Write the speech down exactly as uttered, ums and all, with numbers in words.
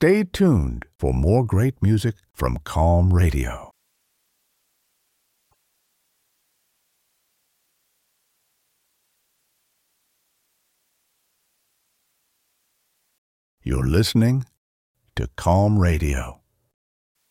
stay tuned for more great music from Calm Radio. You're listening to Calm Radio.